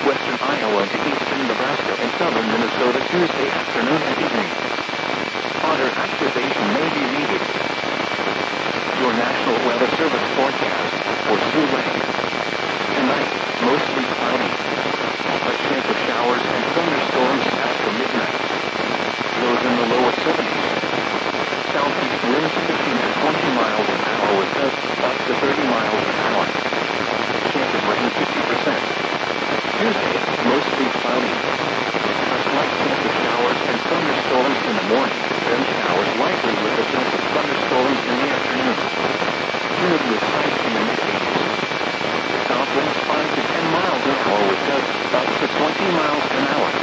western Iowa to eastern Nebraska and southern Minnesota Tuesday afternoon and evening. Otter activation may be needed. Your National Weather Service forecast for Sioux Lake. Tonight, mostly cloudy. A chance of showers and thunderstorms after midnight. Lows in the lower 70s. Southeast winds 15 to 20 miles an hour with gusts up to 30 miles an hour. Chance of rain 50%. Tuesday, mostly cloudy. A slight chance of showers and thunderstorms in the morning, then showers likely with a chance of thunderstorms in the afternoon. Humid with highs in the mid-80s. South winds 5 to 10 miles an hour with gusts up to 20 miles an hour.